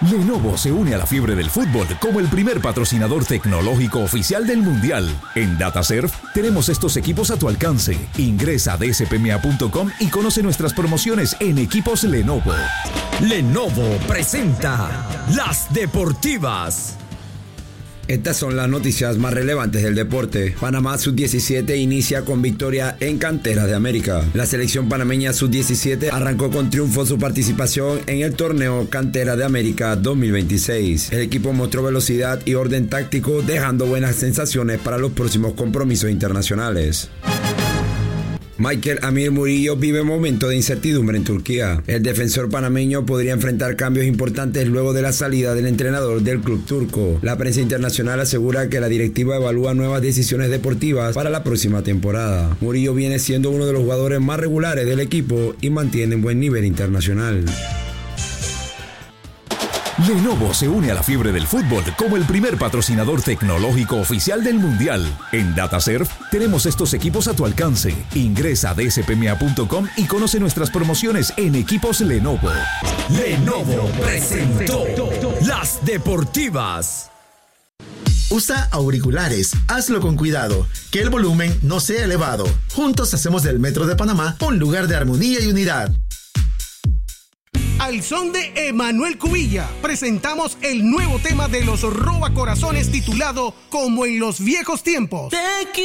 Lenovo se une a la fiebre del fútbol como el primer patrocinador tecnológico oficial del Mundial. En DataServe tenemos estos equipos a tu alcance. Ingresa a dspma.com y conoce nuestras promociones en equipos Lenovo. Lenovo presenta Las Deportivas. Estas son las noticias más relevantes del deporte. Panamá Sub-17 inicia con victoria en Canteras de América. La selección panameña Sub-17 arrancó con triunfo su participación en el torneo Canteras de América 2026. El equipo mostró velocidad y orden táctico, dejando buenas sensaciones para los próximos compromisos internacionales. Michael Amir Murillo vive momentos de incertidumbre en Turquía. El defensor panameño podría enfrentar cambios importantes luego de la salida del entrenador del club turco. La prensa internacional asegura que la directiva evalúa nuevas decisiones deportivas para la próxima temporada. Murillo viene siendo uno de los jugadores más regulares del equipo y mantiene un buen nivel internacional. Lenovo se une a la fiebre del fútbol como el primer patrocinador tecnológico oficial del Mundial. En DataServe tenemos estos equipos a tu alcance. Ingresa a dspma.com y conoce nuestras promociones en equipos Lenovo. Lenovo presentó Las Deportivas. Usa auriculares, hazlo con cuidado, que el volumen no sea elevado. Juntos hacemos del Metro de Panamá un lugar de armonía y unidad. Al son de Emanuel Cubilla, presentamos el nuevo tema de los Robacorazones titulado Como en los viejos tiempos.